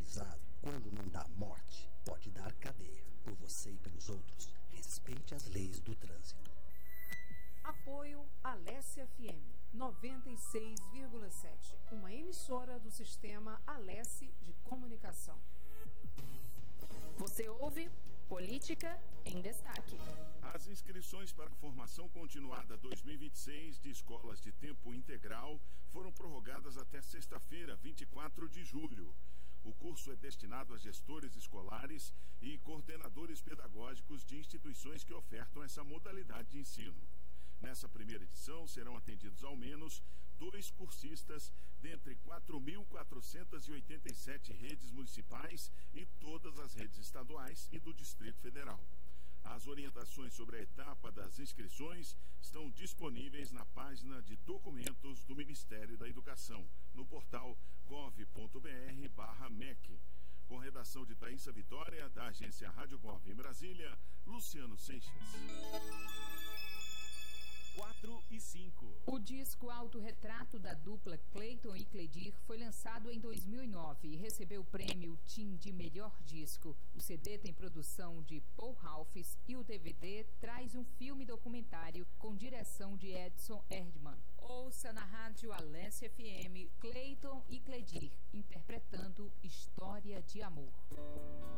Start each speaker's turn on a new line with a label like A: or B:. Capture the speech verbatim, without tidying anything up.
A: juizado. Quando não dá morte, pode dar cadeia. Por você e pelos outros, respeite as leis do trânsito.
B: Apoio Alesse F M noventa e seis vírgula sete, uma emissora do sistema Alesse de Comunicação.
C: Você ouve Política em Destaque.
D: As inscrições para a formação continuada dois mil e vinte e seis de escolas de tempo integral foram prorrogadas até sexta-feira, vinte e quatro de julho. O curso é destinado a gestores escolares e coordenadores pedagógicos de instituições que ofertam essa modalidade de ensino. Nessa primeira edição, serão atendidos ao menos dois cursistas dentre quatro mil quatrocentas e oitenta e sete redes municipais e todas as redes estaduais e do Distrito Federal. As orientações sobre a etapa das inscrições estão disponíveis na página de documentos do Ministério da Educação, no portal gov ponto br barra M E C. Com redação de Thaísa Vitória, da agência Rádio Gov em Brasília, Luciano Seixas.
E: quatro e cinco.
C: O disco Autorretrato da dupla Cleiton e Cledir foi lançado em dois mil e nove e recebeu o prêmio Tim de Melhor Disco. O C D tem produção de Paul Ralphs e o D V D traz um filme documentário com direção de Edson Erdmann. Ouça na rádio Alesse F M Cleiton e Cledir interpretando História de Amor.